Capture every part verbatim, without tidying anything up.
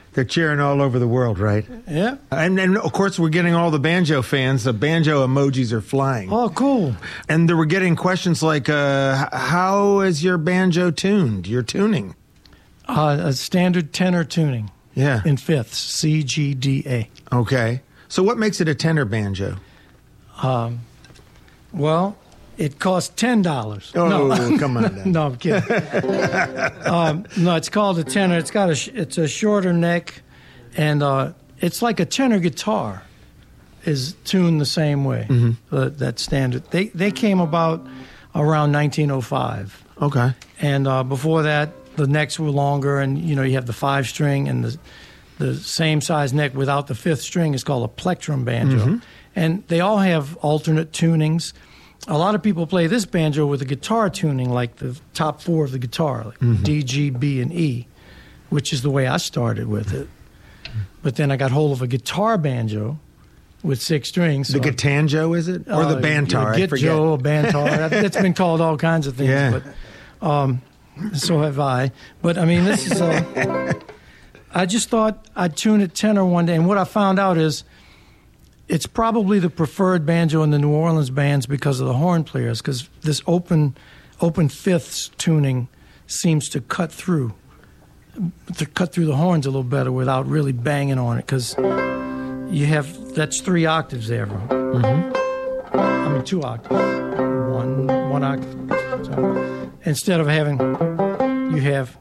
They're cheering all over the world, right? Yeah. And then, of course, we're getting all the banjo fans. The banjo emojis are flying. Oh, cool. And they were getting questions like, uh, how is your banjo tuned, your tuning? Uh, a standard tenor tuning. Yeah. In fifths, C, G, D, A. Okay. So what makes it a tenor banjo? Um, well, it costs ten dollars. Oh, no. come on then. No, I'm kidding. um, no, it's called a tenor. It's got a sh- it's a shorter neck, and uh, it's like a tenor guitar is tuned the same way. Mm-hmm. Uh, that standard. They they came about around nineteen oh five. Okay. And uh, before that, the necks were longer, and you know you have the five string and the the same size neck without the fifth string is called a plectrum banjo. Mm-hmm. And they all have alternate tunings. A lot of people play this banjo with a guitar tuning, like the top four of the guitar, like Mm-hmm. D, G, B, and E, which is the way I started with it. But then I got hold of a guitar banjo with six strings. The so Gitanjo, is it? Or uh, the Bantar? I forget. Gitjo, a Bantar. It's been called all kinds of things. Yeah. But um, so have I. But, I mean, this is a... I just thought I'd tune it tenor one day, and what I found out is it's probably the preferred banjo in the New Orleans bands because of the horn players, because this open open fifths tuning seems to cut through to cut through the horns a little better without really banging on it, because you have, that's three octaves there. Mm-hmm. I mean, two octaves. One, one octave. So instead of having, you have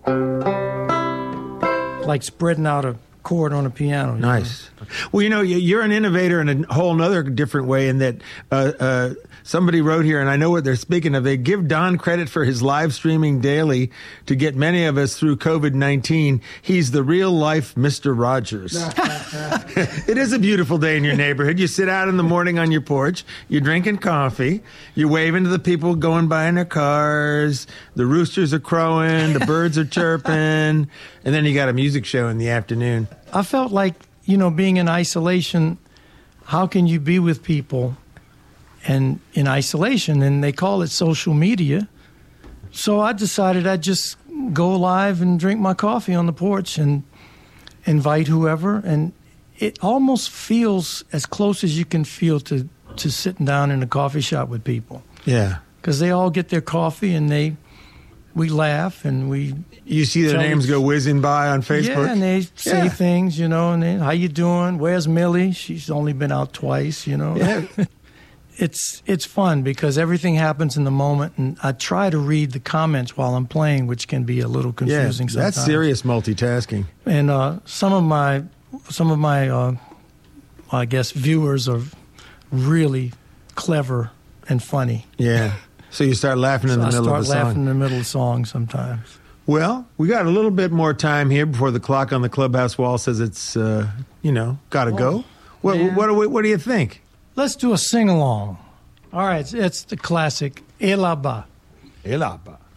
like spreading out a chord on a piano. Nice. Know? Well, you know, you're an innovator in a whole other different way in that uh, uh, somebody wrote here, and I know what they're speaking of. They give Don credit for his live streaming daily to get many of us through COVID nineteen. He's the real-life Mister Rogers. It is a beautiful day in your neighborhood. You sit out in the morning on your porch. You're drinking coffee. You're waving to the people going by in their cars. The roosters are crowing. The birds are chirping. And then you got a music show in the afternoon. I felt like, you know, being in isolation, how can you be with people and in isolation? And they call it social media. So I decided I'd just go live and drink my coffee on the porch and invite whoever. And it almost feels as close as you can feel to, to sitting down in a coffee shop with people. Yeah. Because they all get their coffee and they... we laugh and we... You see their names go whizzing by on Facebook? Yeah, and they say yeah. things, you know, and they, how you doing? Where's Millie? She's only been out twice, you know. Yeah. it's it's fun because everything happens in the moment, and I try to read the comments while I'm playing, which can be a little confusing yeah, sometimes. That's serious multitasking. And uh, some of my, some of my, uh, I guess, viewers are really clever and funny. Yeah. So you start laughing in so the middle of of a song. I start laughing song. in the middle of songs sometimes. Well, we got a little bit more time here before the clock on the clubhouse wall says it's, uh, you know, got to oh, go. What, what, what, do we, what do you think? Let's do a sing-along. All right, it's, it's the classic, Et là-bas. Et là-bas.